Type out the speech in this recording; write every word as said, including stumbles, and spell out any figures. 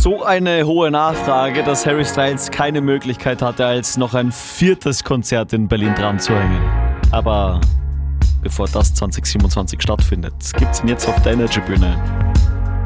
so eine hohe Nachfrage, dass Harry Styles keine Möglichkeit hatte, als noch ein viertes Konzert in Berlin dran zu hängen. Aber bevor das zwanzig siebenundzwanzig stattfindet, gibt's ihn jetzt auf der Energy Bühne.